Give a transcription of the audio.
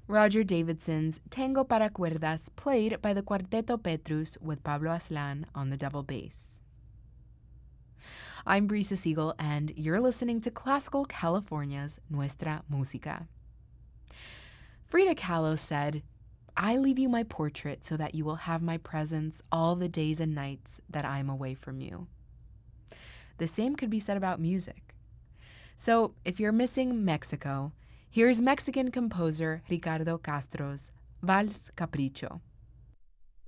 Roger Davidson's Tango para Cuerdas, played by the Cuarteto Petrus with Pablo Aslan on the double bass. I'm Brisa Siegel, and you're listening to Classical California's Nuestra Música. Frida Kahlo said, "I leave you my portrait so that you will have my presence all the days and nights that I'm away from you." The same could be said about music. So if you're missing Mexico, here's Mexican composer Ricardo Castro's Vals Capricho.